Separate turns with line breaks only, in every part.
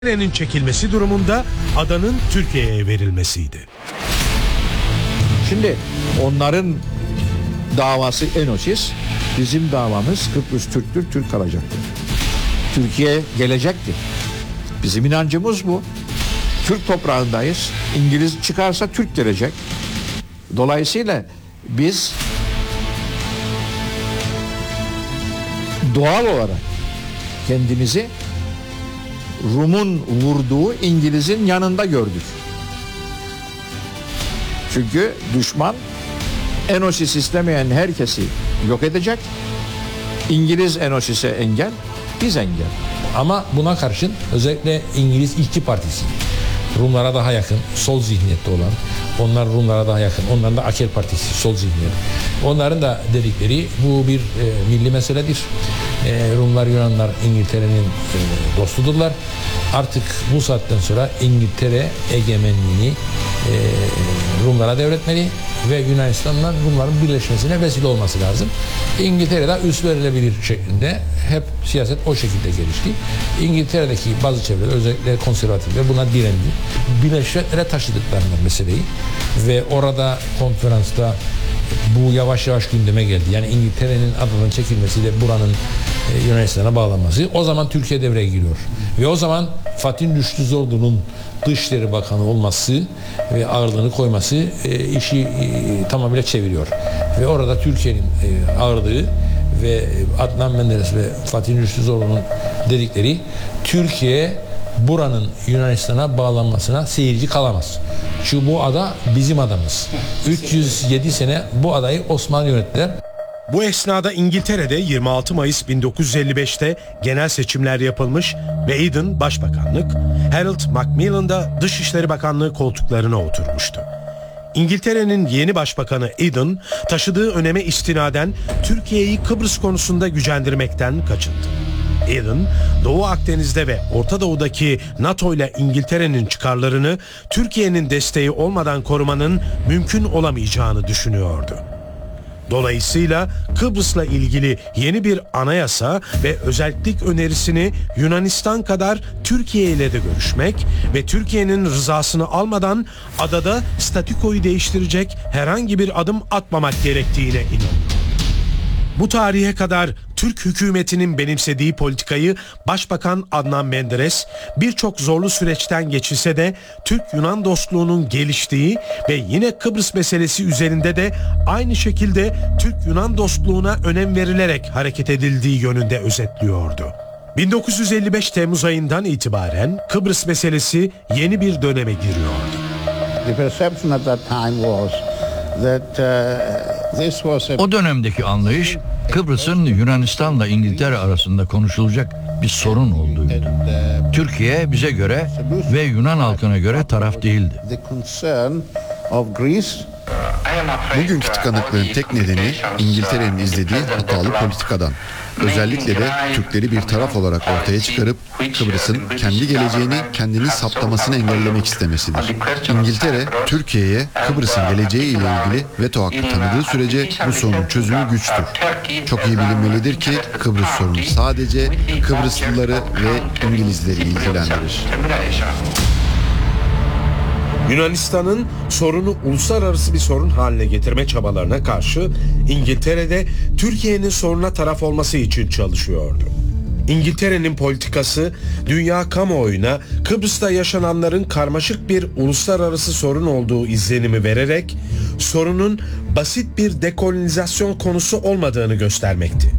İngiltere'nin çekilmesi durumunda adanın Türkiye'ye verilmesiydi.
Şimdi onların davası Enosis, bizim davamız Kıbrıs Türktür, Türk kalacaktır. Türkiye gelecektir. Bizim inancımız bu. Türk toprağındayız. İngiliz çıkarsa Türk gelecek. Dolayısıyla biz doğal olarak kendimizi Rum'un vurduğu İngiliz'in yanında gördük. Çünkü düşman Enosis istemeyen herkesi yok edecek. İngiliz Enosis'e engel, biz engel.
Ama buna karşın özellikle İngiliz İşçi Partisi, Rumlara daha yakın, sol zihniyette olan, onlar Rumlara daha yakın, onların da Akel Partisi, sol zihniyet. Onların da dedikleri bu bir milli meseledir. Rumlar, Yunanlar İngiltere'nin dostudurlar. Artık bu saatten sonra İngiltere egemenliğini Rumlara devretmeli ve Yunanistan'la Rumların birleşmesine vesile olması lazım. İngiltere'de üst verilebilir şeklinde hep siyaset o şekilde gelişti. İngiltere'deki bazı çevreler, özellikle konservatifler buna direndi. Birleşik Milletler'e taşıdıklarından meseleyi ve orada konferansta bu yavaş yavaş gündeme geldi. Yani İngiltere'nin adının çekilmesiyle buranın Yunanistan'a bağlanması. O zaman Türkiye devreye giriyor. Ve o zaman Fatih Rüştü Zorlu'nun Dışişleri Bakanı olması ve ağırlığını koyması işi tamamıyla çeviriyor. Ve orada Türkiye'nin ağırlığı ve Adnan Menderes ve Fatih Rüştü Zorlu'nun dedikleri, Türkiye buranın Yunanistan'a bağlanmasına seyirci kalamaz. Çünkü bu ada bizim adamız. 307 sene bu adayı Osmanlı yönettiler.
Bu esnada İngiltere'de 26 Mayıs 1955'te genel seçimler yapılmış ve Eden Başbakanlık, Harold Macmillan da Dışişleri Bakanlığı koltuklarına oturmuştu. İngiltere'nin yeni başbakanı Eden, taşıdığı öneme istinaden Türkiye'yi Kıbrıs konusunda gücendirmekten kaçındı. Eden, Doğu Akdeniz'de ve Orta Doğu'daki NATO ile İngiltere'nin çıkarlarını Türkiye'nin desteği olmadan korumanın mümkün olamayacağını düşünüyordu. Dolayısıyla Kıbrıs'la ilgili yeni bir anayasa ve özellik önerisini Yunanistan kadar Türkiye ile de görüşmek ve Türkiye'nin rızasını almadan adada statükoyu değiştirecek herhangi bir adım atmamak gerektiğine inanıyor. Bu tarihe kadar Türk hükümetinin benimsediği politikayı Başbakan Adnan Menderes birçok zorlu süreçten geçilse de Türk-Yunan dostluğunun geliştiği ve yine Kıbrıs meselesi üzerinde de aynı şekilde Türk-Yunan dostluğuna önem verilerek hareket edildiği yönünde özetliyordu. 1955 Temmuz ayından itibaren Kıbrıs meselesi yeni bir döneme giriyordu.
The perception at that time was that
o dönemdeki anlayış, Kıbrıs'ın Yunanistan'la İngiltere arasında konuşulacak bir sorun olduğuydu. Türkiye bize göre ve Yunan halkına göre taraf değildi.
Bugünkü tıkanıklığın tek nedeni İngiltere'nin izlediği hatalı politikadan. Özellikle de Türkleri bir taraf olarak ortaya çıkarıp Kıbrıs'ın kendi geleceğini kendini saptamasını engellemek istemesidir. İngiltere, Türkiye'ye Kıbrıs'ın geleceği ile ilgili veto hakkı tanıdığı sürece bu sorunun çözümü güçtür. Çok iyi bilinmelidir ki Kıbrıs sorunu sadece Kıbrıslıları ve İngilizleri ilgilendirir.
Yunanistan'ın sorunu uluslararası bir sorun haline getirme çabalarına karşı İngiltere'de Türkiye'nin soruna taraf olması için çalışıyordu. İngiltere'nin politikası dünya kamuoyuna Kıbrıs'ta yaşananların karmaşık bir uluslararası sorun olduğu izlenimi vererek sorunun basit bir dekolonizasyon konusu olmadığını göstermekti.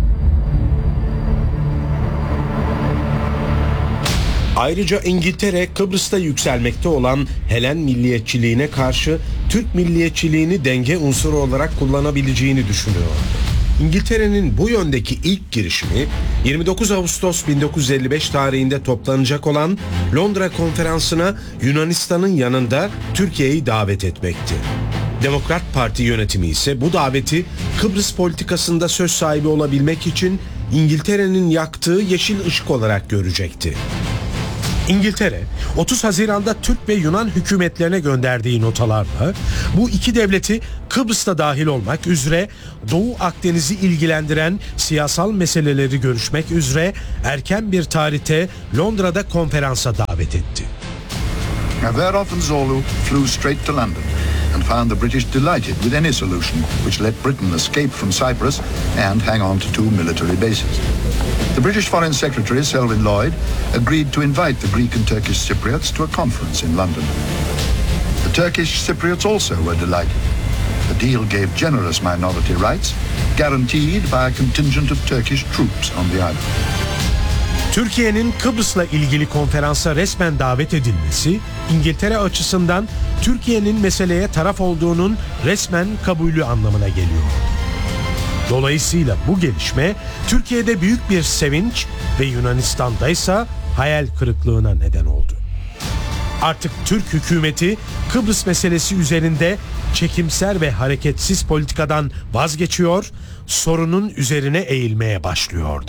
Ayrıca İngiltere, Kıbrıs'ta yükselmekte olan Helen milliyetçiliğine karşı Türk milliyetçiliğini denge unsuru olarak kullanabileceğini düşünüyordu. İngiltere'nin bu yöndeki ilk girişimi 29 Ağustos 1955 tarihinde toplanacak olan Londra Konferansı'na Yunanistan'ın yanında Türkiye'yi davet etmekti. Demokrat Parti yönetimi ise bu daveti Kıbrıs politikasında söz sahibi olabilmek için İngiltere'nin yaktığı yeşil ışık olarak görecekti. İngiltere 30 Haziran'da Türk ve Yunan hükümetlerine gönderdiği notalarla bu iki devleti Kıbrıs'ta dahil olmak üzere Doğu Akdeniz'i ilgilendiren siyasal meseleleri görüşmek üzere erken bir tarihte Londra'da konferansa davet etti.
Thereof Zolu flew straight to London and found the British delighted with any solution which let Britain escape from Cyprus and hang on to 2 military bases. The British Foreign Secretary, Selwyn Lloyd, agreed to invite the Greek and Turkish Cypriots to a conference in London. The Turkish Cypriots also were delighted. The deal gave generous minority rights, guaranteed by a contingent of Turkish troops on the island.
Türkiye'nin Kıbrıs'la ilgili konferansa resmen davet edilmesi, İngiltere açısından Türkiye'nin meseleye taraf olduğunun resmen kabulü anlamına geliyor. Dolayısıyla bu gelişme Türkiye'de büyük bir sevinç ve Yunanistan'da ise hayal kırıklığına neden oldu. Artık Türk hükümeti Kıbrıs meselesi üzerinde çekimser ve hareketsiz politikadan vazgeçiyor, sorunun üzerine eğilmeye başlıyordu.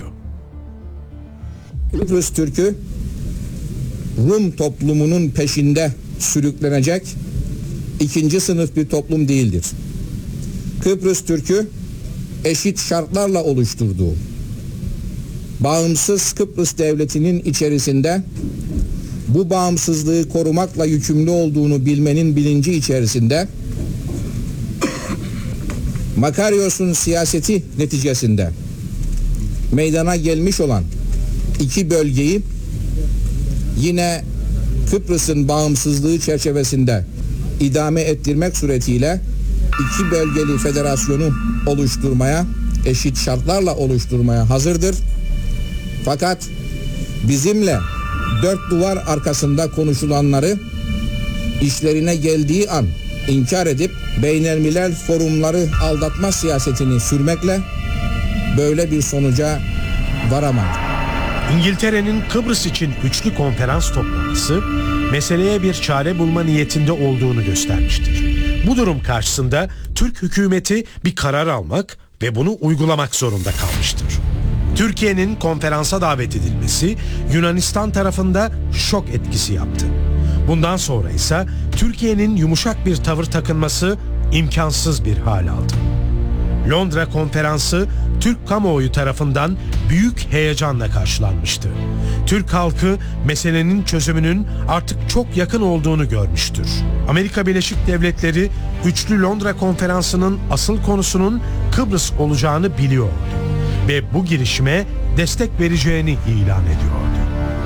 Kıbrıs Türk'ü Rum toplumunun peşinde sürüklenecek ikinci sınıf bir toplum değildir. Kıbrıs Türk'ü eşit şartlarla oluşturduğu bağımsız Kıbrıs Devleti'nin içerisinde bu bağımsızlığı korumakla yükümlü olduğunu bilmenin bilinci içerisinde Makaryos'un siyaseti neticesinde meydana gelmiş olan iki bölgeyi yine Kıbrıs'ın bağımsızlığı çerçevesinde idame ettirmek suretiyle iki bölgeli federasyonu oluşturmaya, eşit şartlarla oluşturmaya hazırdır. Fakat bizimle dört duvar arkasında konuşulanları işlerine geldiği an inkar edip beynelmilel forumları aldatma siyasetini sürmekle böyle bir sonuca varamaz.
İngiltere'nin Kıbrıs için üçlü konferans toplaması meseleye bir çare bulma niyetinde olduğunu göstermiştir. Bu durum karşısında Türk hükümeti bir karar almak ve bunu uygulamak zorunda kalmıştır. Türkiye'nin konferansa davet edilmesi Yunanistan tarafında şok etkisi yaptı. Bundan sonra ise Türkiye'nin yumuşak bir tavır takınması imkansız bir hal aldı. Londra konferansı Türk kamuoyu tarafından büyük heyecanla karşılanmıştı. Türk halkı meselenin çözümünün artık çok yakın olduğunu görmüştür. Amerika Birleşik Devletleri üçlü Londra konferansının asıl konusunun Kıbrıs olacağını biliyordu ve bu girişime destek vereceğini ilan ediyordu.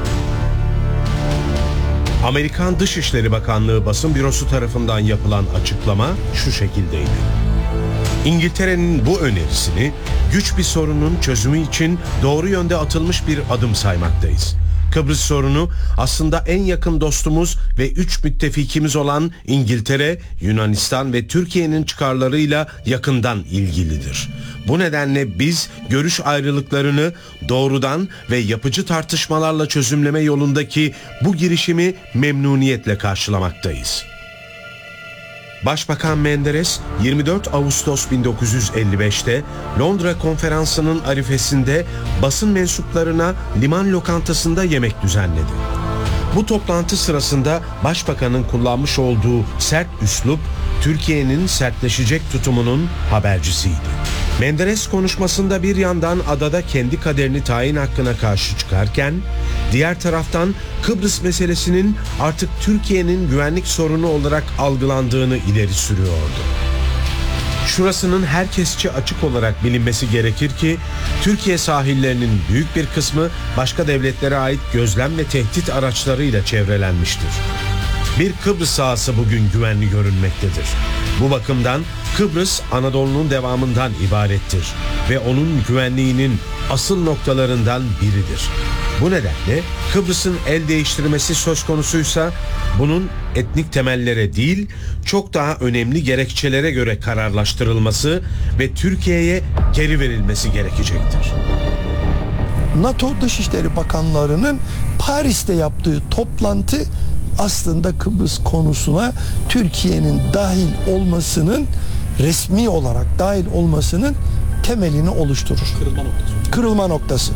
Amerikan Dışişleri Bakanlığı basın bürosu tarafından yapılan açıklama şu şekildeydi. İngiltere'nin bu önerisini güç bir sorunun çözümü için doğru yönde atılmış bir adım saymaktayız. Kıbrıs sorunu aslında en yakın dostumuz ve 3 müttefikimiz olan İngiltere, Yunanistan ve Türkiye'nin çıkarlarıyla yakından ilgilidir. Bu nedenle biz görüş ayrılıklarını doğrudan ve yapıcı tartışmalarla çözümleme yolundaki bu girişimi memnuniyetle karşılamaktayız. Başbakan Menderes 24 Ağustos 1955'te Londra konferansının arifesinde basın mensuplarına liman lokantasında yemek düzenledi. Bu toplantı sırasında başbakanın kullanmış olduğu sert üslup Türkiye'nin sertleşecek tutumunun habercisiydi. Menderes konuşmasında bir yandan adada kendi kaderini tayin hakkına karşı çıkarken, diğer taraftan Kıbrıs meselesinin artık Türkiye'nin güvenlik sorunu olarak algılandığını ileri sürüyordu. Şurasının herkesçe açık olarak bilinmesi gerekir ki, Türkiye sahillerinin büyük bir kısmı başka devletlere ait gözlem ve tehdit araçlarıyla çevrelenmiştir. Bir Kıbrıs sahası bugün güvenli görünmektedir. Bu bakımdan Kıbrıs Anadolu'nun devamından ibarettir ve onun güvenliğinin asıl noktalarından biridir. Bu nedenle Kıbrıs'ın el değiştirmesi söz konusuysa bunun etnik temellere değil, çok daha önemli gerekçelere göre kararlaştırılması ve Türkiye'ye geri verilmesi gerekecektir.
NATO Dışişleri Bakanlarının Paris'te yaptığı toplantı aslında Kıbrıs konusuna Türkiye'nin dahil olmasının, resmi olarak dahil olmasının temelini oluşturur. Kırılma noktası.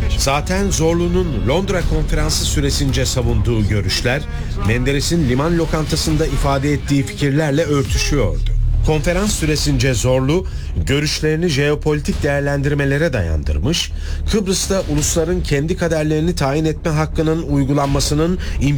Zaten Zorlu'nun Londra konferansı süresince savunduğu görüşler, Menderes'in liman lokantasında ifade ettiği fikirlerle örtüşüyordu. Konferans süresince Zorlu, görüşlerini jeopolitik değerlendirmelere dayandırmış, Kıbrıs'ta ulusların kendi kaderlerini tayin etme hakkının uygulanmasının